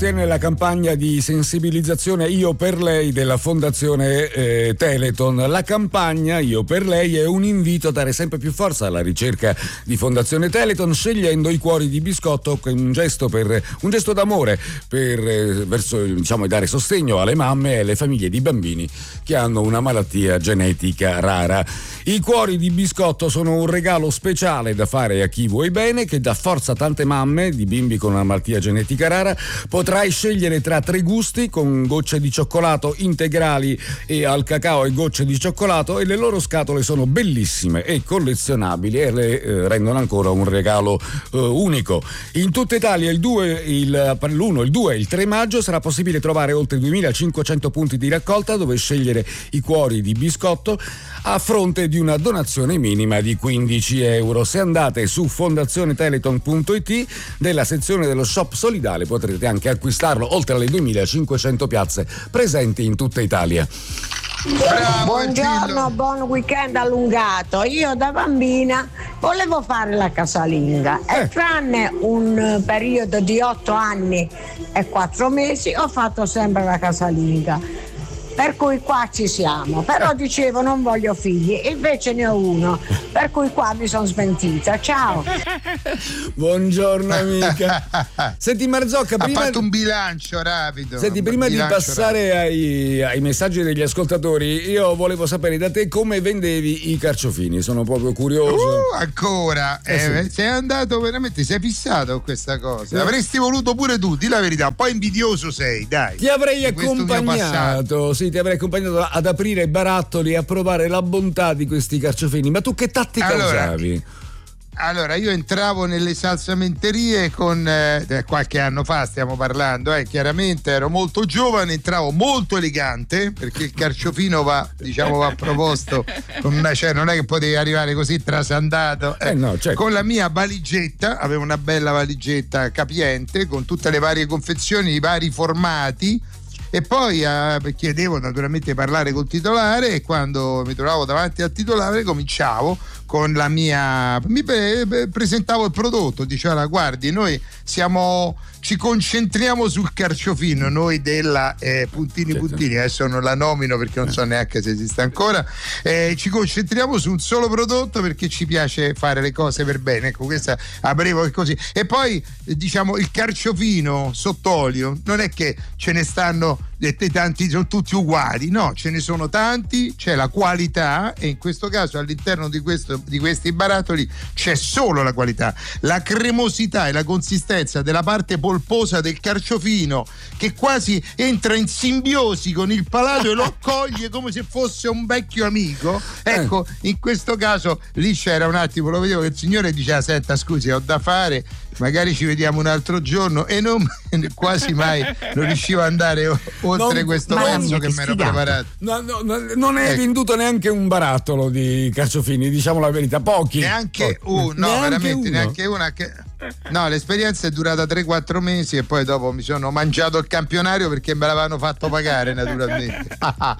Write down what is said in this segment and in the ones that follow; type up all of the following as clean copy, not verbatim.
Nella campagna di sensibilizzazione Io per lei della Fondazione Teleton. La campagna Io per lei è un invito a dare sempre più forza alla ricerca di Fondazione Teleton, scegliendo i cuori di biscotto come un gesto d'amore verso, diciamo, dare sostegno alle mamme e alle famiglie di bambini che hanno una malattia genetica rara. I cuori di biscotto sono un regalo speciale da fare a chi vuoi bene, che dà forza a tante mamme di bimbi con una malattia genetica rara. Potrai scegliere tra 3 gusti, con gocce di cioccolato integrali e al cacao e gocce di cioccolato, e le loro scatole sono bellissime e collezionabili e le rendono ancora un regalo unico. In tutta Italia l'1, il 2 e il 3 maggio sarà possibile trovare oltre 2500 punti di raccolta dove scegliere i cuori di biscotto a fronte di una donazione minima di €15. Se andate su fondazioneteleton.it, nella sezione dello shop solidale potrete anche acquistarlo oltre alle 2500 piazze presenti in tutta Italia. Bravo, buongiorno, Gillo. buon weekend allungato. Io da bambina volevo fare la casalinga e tranne un periodo di 8 anni e 4 mesi ho fatto sempre la casalinga. Per cui qua ci siamo, però dicevo non voglio figli, invece ne ho uno, per cui qua mi sono smentita. Ciao. Buongiorno amica. Senti Marzocca, ha fatto un bilancio rapido. Senti, prima di passare ai messaggi degli ascoltatori, io volevo sapere da te come vendevi i carciofini, sono proprio curioso. Ancora? Sì. Sei andato veramente, sei fissato con questa cosa. Avresti voluto pure tu, di la verità, un po' invidioso sei, dai. Ti avrei accompagnato, ti avrei accompagnato ad aprire i barattoli e a provare la bontà di questi carciofini. Ma tu che tattica usavi? Allora, io entravo nelle salsamenterie con qualche anno fa, stiamo parlando, chiaramente ero molto giovane, entravo molto elegante, perché il carciofino va proposto con una, cioè non è che potevi arrivare così trasandato, no, certo. Con la mia valigetta, avevo una bella valigetta capiente con tutte le varie confezioni, i vari formati. E poi chiedevo naturalmente di parlare col titolare, e quando mi trovavo davanti al titolare cominciavo con la mia, presentavo il prodotto, diceva: guardi, noi ci concentriamo sul carciofino, noi della puntini, adesso non la nomino perché non so neanche se esiste ancora, ci concentriamo su un solo prodotto perché ci piace fare le cose per bene. Ecco, questa aprivo così. E poi il carciofino sott'olio non è che ce ne stanno tanti, sono tutti uguali, no, ce ne sono tanti, c'è la qualità, e in questo caso all'interno di questi barattoli c'è solo la qualità, la cremosità e la consistenza della parte polposa del carciofino, che quasi entra in simbiosi con il palato e lo accoglie come se fosse un vecchio amico. Ecco, in questo caso lì c'era un attimo, lo vedevo che il signore diceva: senta, scusi, ho da fare, magari ci vediamo un altro giorno, e quasi mai non riuscivo ad andare oltre questo pezzo che mi ero preparato. Non hai venduto neanche un barattolo di carciofini, diciamo la verità, pochi. Neanche neanche una. No, l'esperienza è durata 3-4 mesi e poi dopo mi sono mangiato il campionario perché me l'avevano fatto pagare, naturalmente.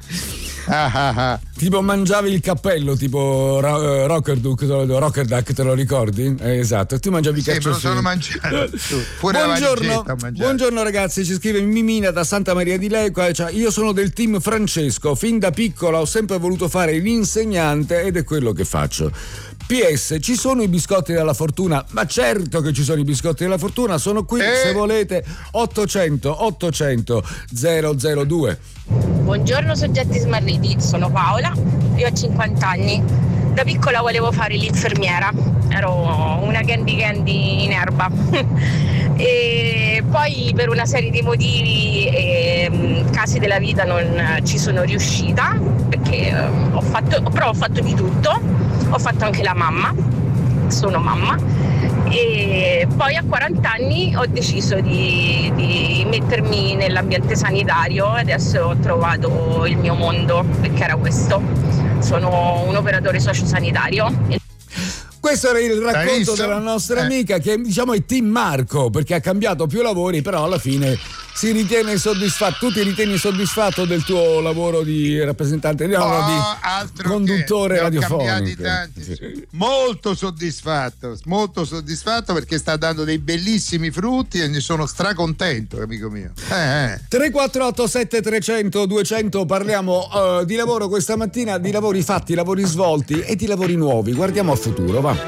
Tipo mangiavi il cappello, tipo Rocker Duck, te lo ricordi? Esatto, tu mangiavi il carciofino. Sì, me lo sono mangiato. Pure buongiorno ragazzi, ci scrive Mimina da Santa Maria di Leuca. Io sono del team Francesco, fin da piccola ho sempre voluto fare l'insegnante ed è quello che faccio. PS, ci sono i biscotti della fortuna? Ma certo che ci sono i biscotti della fortuna, sono qui se volete. 800 002. Buongiorno soggetti smarriti, sono Paola, io ho 50 anni. Da piccola volevo fare l'infermiera, ero una candy in erba e poi per una serie di motivi e casi della vita non ci sono riuscita, perché ho fatto di tutto, ho fatto anche la mamma, sono mamma, e poi a 40 anni ho deciso di mettermi nell'ambiente sanitario e adesso ho trovato il mio mondo, perché era questo. Sono un operatore sociosanitario. questo era il racconto della nostra amica, che diciamo è team Marco, perché ha cambiato più lavori, però alla fine si ritiene soddisfatto. Tu ti ritieni soddisfatto del tuo lavoro di rappresentante, di conduttore radiofonico? Sì. Molto soddisfatto perché sta dando dei bellissimi frutti e ne sono stracontento, amico mio. 348 7300 200, parliamo di lavoro questa mattina, di lavori fatti, lavori svolti e di lavori nuovi. Guardiamo al futuro, va.